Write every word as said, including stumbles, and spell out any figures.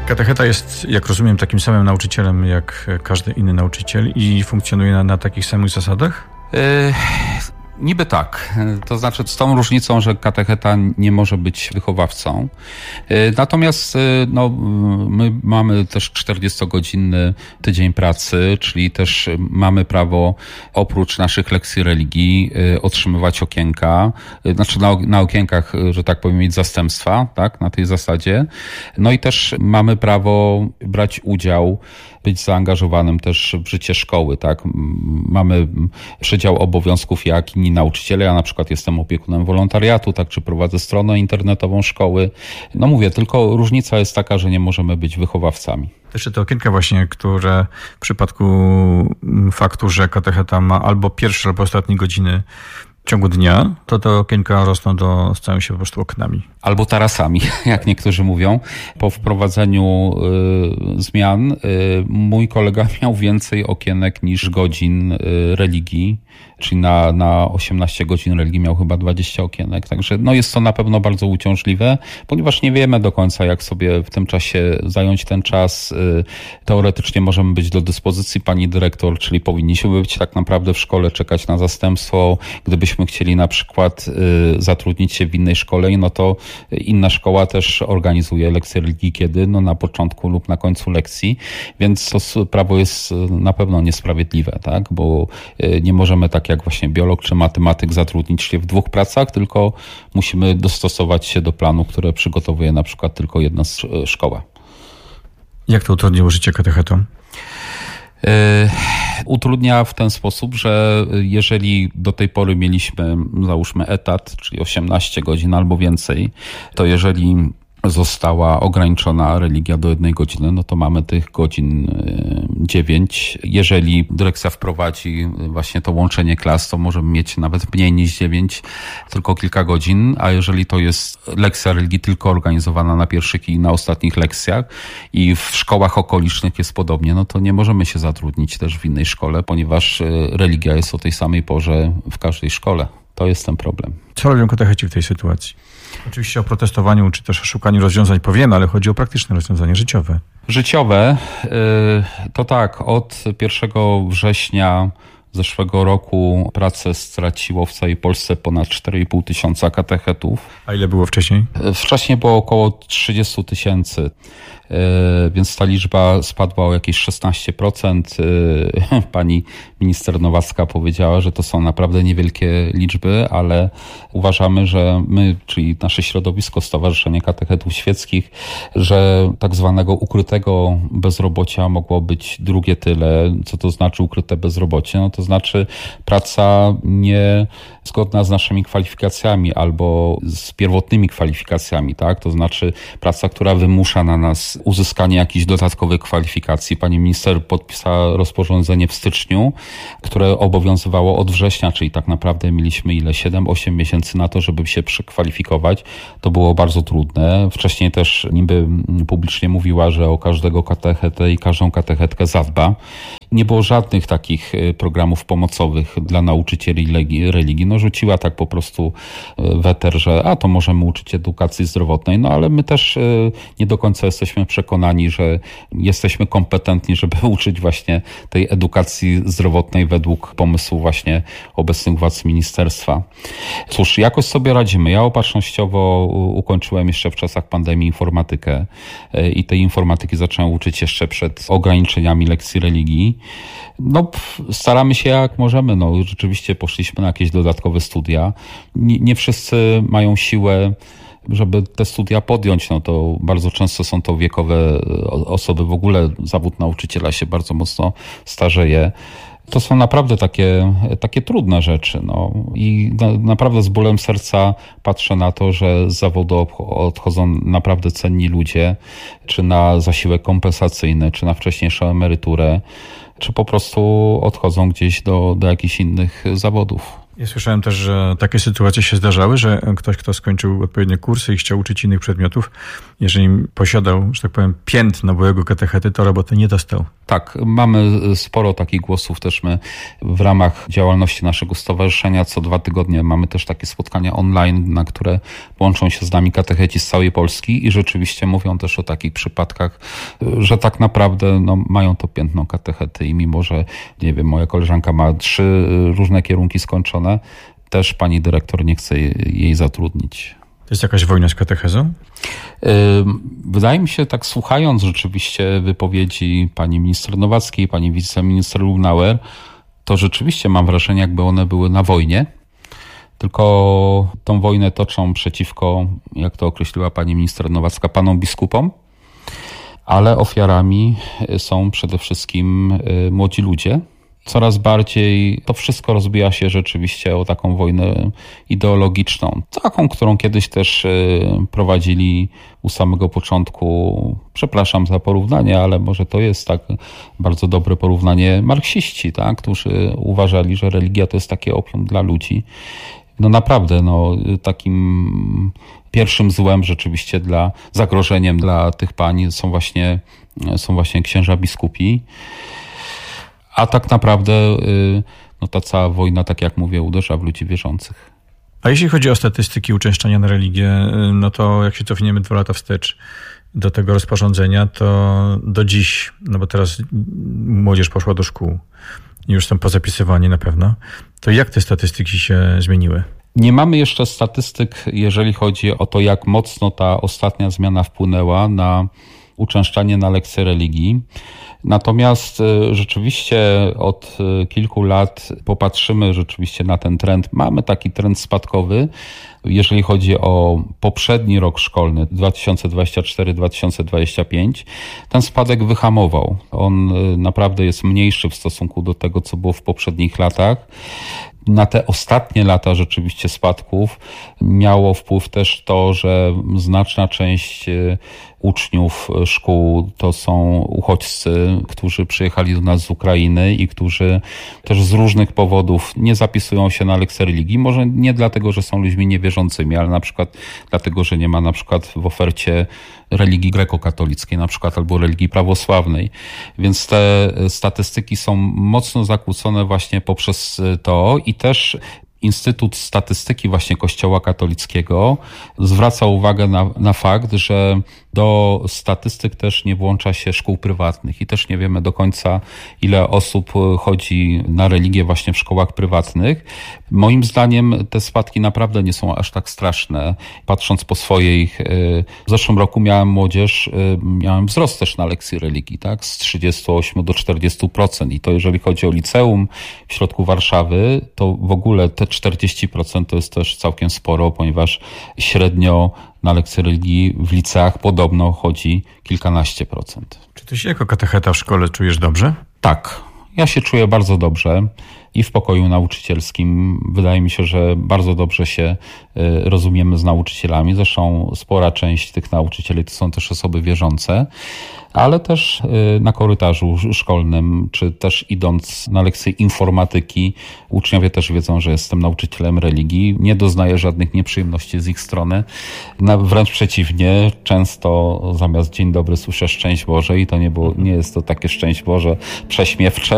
Katecheta jest, jak rozumiem, takim samym nauczycielem jak każdy inny nauczyciel i funkcjonuje na, na takich samych zasadach? Yy... Niby tak. To znaczy z tą różnicą, że katecheta nie może być wychowawcą. Natomiast no, my mamy też czterdziestogodzinny tydzień pracy, czyli też mamy prawo oprócz naszych lekcji religii otrzymywać okienka, znaczy na, na okienkach, że tak powiem, mieć zastępstwa, tak, na tej zasadzie. No i też mamy prawo brać udział, być zaangażowanym też w życie szkoły, tak. Mamy przedział obowiązków jak inni nauczyciele. Ja na przykład jestem opiekunem wolontariatu, tak, czy prowadzę stronę internetową szkoły. No mówię, tylko różnica jest taka, że nie możemy być wychowawcami. Jeszcze te okienka właśnie, które w przypadku faktu, że katecheta ma albo pierwsze, albo ostatnie godziny w ciągu dnia, to te okienka rosną do, stają się po prostu oknami. Albo tarasami, jak niektórzy mówią. Po wprowadzeniu y, zmian y, mój kolega miał więcej okienek niż godzin y, religii, czyli na, na osiemnaście godzin religii miał chyba dwadzieścia okienek. Także no jest to na pewno bardzo uciążliwe, ponieważ nie wiemy do końca, jak sobie w tym czasie zająć ten czas. Y, teoretycznie możemy być do dyspozycji pani dyrektor, czyli powinniśmy być tak naprawdę w szkole, czekać na zastępstwo. Gdybyśmy chcieli na przykład y, zatrudnić się w innej szkole, no to inna szkoła też organizuje lekcje religii kiedy? No na początku lub na końcu lekcji, więc to prawo jest na pewno niesprawiedliwe, tak? Bo nie możemy tak jak właśnie biolog czy matematyk zatrudnić się w dwóch pracach, tylko musimy dostosować się do planu, które przygotowuje na przykład tylko jedna szkoła. Jak to utrudniło życie katechetom? Utrudnia w ten sposób, że jeżeli do tej pory mieliśmy, załóżmy, etat, czyli osiemnaście godzin albo więcej, to jeżeli została ograniczona religia do jednej godziny, no to mamy tych godzin dziewięć. Jeżeli dyrekcja wprowadzi właśnie to łączenie klas, to możemy mieć nawet mniej niż dziewięć, tylko kilka godzin, a jeżeli to jest lekcja religii tylko organizowana na pierwszych i na ostatnich lekcjach i w szkołach okolicznych jest podobnie, no to nie możemy się zatrudnić też w innej szkole, ponieważ religia jest o tej samej porze w każdej szkole. To jest ten problem. Co robią katecheci w tej sytuacji? Oczywiście o protestowaniu czy też o szukaniu rozwiązań powiemy, ale chodzi o praktyczne rozwiązanie życiowe. Życiowe to tak, od pierwszego września zeszłego roku pracę straciło w całej Polsce ponad cztery i pół tysiąca katechetów. A ile było wcześniej? Wcześniej było około trzydzieści tysięcy, więc ta liczba spadła o jakieś szesnaście procent. Pani minister Nowacka powiedziała, że to są naprawdę niewielkie liczby, ale uważamy, że my, czyli nasze środowisko, Stowarzyszenie Katechetów Świeckich, że tak zwanego ukrytego bezrobocia mogło być drugie tyle. Co to znaczy ukryte bezrobocie? No to znaczy praca nie zgodna z naszymi kwalifikacjami albo z pierwotnymi kwalifikacjami, tak? To znaczy praca, która wymusza na nas uzyskanie jakichś dodatkowych kwalifikacji. Pani minister podpisała rozporządzenie w styczniu, które obowiązywało od września, czyli tak naprawdę mieliśmy ile? siedem osiem miesięcy na to, żeby się przekwalifikować. To było bardzo trudne. Wcześniej też niby publicznie mówiła, że o każdego katechetę i każdą katechetkę zadba. Nie było żadnych takich programów pomocowych dla nauczycieli religii. No rzuciła tak po prostu weter, że a to możemy uczyć edukacji zdrowotnej, no ale my też nie do końca jesteśmy przekonani, że jesteśmy kompetentni, żeby uczyć właśnie tej edukacji zdrowotnej według pomysłu właśnie obecnych władz ministerstwa. Cóż, jakoś sobie radzimy. Ja opatrznościowo ukończyłem jeszcze w czasach pandemii informatykę i tej informatyki zacząłem uczyć jeszcze przed ograniczeniami lekcji religii. No, staramy się jak możemy. No, rzeczywiście poszliśmy na jakieś dodatkowe studia. Nie, nie wszyscy mają siłę, żeby te studia podjąć. No to bardzo często są to wiekowe osoby. W ogóle zawód nauczyciela się bardzo mocno starzeje. To są naprawdę takie, takie trudne rzeczy. No. I na, naprawdę z bólem serca patrzę na to, że z zawodu odchodzą naprawdę cenni ludzie, czy na zasiłek kompensacyjny, czy na wcześniejszą emeryturę, czy po prostu odchodzą gdzieś do, do jakichś innych zawodów. Ja słyszałem też, że takie sytuacje się zdarzały, że ktoś, kto skończył odpowiednie kursy i chciał uczyć innych przedmiotów, jeżeli posiadał, że tak powiem, piętno byłego katechety, to roboty nie dostał. Tak, mamy sporo takich głosów też my w ramach działalności naszego stowarzyszenia. Co dwa tygodnie mamy też takie spotkania online, na które łączą się z nami katecheci z całej Polski i rzeczywiście mówią też o takich przypadkach, że tak naprawdę no, mają to piętno katechety i mimo, że nie wiem, moja koleżanka ma trzy różne kierunki skończone, też pani dyrektor nie chce jej zatrudnić. To jest jakaś wojna z katechezą? Wydaje mi się, tak słuchając rzeczywiście wypowiedzi pani minister Nowackiej, pani wiceminister Lubnauer, to rzeczywiście mam wrażenie, jakby one były na wojnie. Tylko tą wojnę toczą przeciwko, jak to określiła pani minister Nowacka, panom biskupom, ale ofiarami są przede wszystkim młodzi ludzie. Coraz bardziej to wszystko rozbija się rzeczywiście o taką wojnę ideologiczną. Taką, którą kiedyś też prowadzili u samego początku, przepraszam za porównanie, ale może to jest tak bardzo dobre porównanie, marksiści, tak, którzy uważali, że religia to jest takie opium dla ludzi. No naprawdę, no takim pierwszym złem rzeczywiście dla, zagrożeniem dla tych pań są właśnie, są właśnie księża biskupi. A tak naprawdę no ta cała wojna, tak jak mówię, uderza w ludzi wierzących. A jeśli chodzi o statystyki uczęszczania na religię, no to jak się cofniemy dwa lata wstecz do tego rozporządzenia, to do dziś, no bo teraz młodzież poszła do szkół i już są pozapisywani na pewno, to jak te statystyki się zmieniły? Nie mamy jeszcze statystyk, jeżeli chodzi o to, jak mocno ta ostatnia zmiana wpłynęła na uczęszczanie na lekcje religii. Natomiast rzeczywiście od kilku lat popatrzymy rzeczywiście na ten trend. Mamy taki trend spadkowy. Jeżeli chodzi o poprzedni rok szkolny dwa tysiące dwudziesty czwarty dwa tysiące dwudziesty piąty, ten spadek wyhamował. On naprawdę jest mniejszy w stosunku do tego, co było w poprzednich latach. Na te ostatnie lata rzeczywiście spadków miało wpływ też to, że znaczna część uczniów szkół to są uchodźcy, którzy przyjechali do nas z Ukrainy i którzy też z różnych powodów nie zapisują się na lekcje religii. Może nie dlatego, że są ludźmi niewierzącymi, ale na przykład dlatego, że nie ma na przykład w ofercie religii grekokatolickiej na przykład albo religii prawosławnej. Więc te statystyki są mocno zakłócone właśnie poprzez to i też Instytut Statystyki właśnie Kościoła katolickiego zwraca uwagę na, na fakt, że do statystyk też nie włącza się szkół prywatnych i też nie wiemy do końca, ile osób chodzi na religię właśnie w szkołach prywatnych. Moim zdaniem te spadki naprawdę nie są aż tak straszne. Patrząc po swojej, w zeszłym roku miałem młodzież, miałem wzrost też na lekcji religii, tak, z trzydziestu ośmiu do czterdziestu procent i to jeżeli chodzi o liceum w środku Warszawy, to w ogóle te czterdzieści procent to jest też całkiem sporo, ponieważ średnio na lekcje religii w liceach podobno chodzi kilkanaście procent. Czy ty się jako katecheta w szkole czujesz dobrze? Tak, ja się czuję bardzo dobrze i w pokoju nauczycielskim. Wydaje mi się, że bardzo dobrze się rozumiemy z nauczycielami. Zresztą spora część tych nauczycieli to są też osoby wierzące, ale też na korytarzu szkolnym, czy też idąc na lekcje informatyki, uczniowie też wiedzą, że jestem nauczycielem religii. Nie doznaję żadnych nieprzyjemności z ich strony. Wręcz przeciwnie, często zamiast dzień dobry słyszę szczęść Boże i to nie, było, nie jest to takie szczęść Boże prześmiewcze,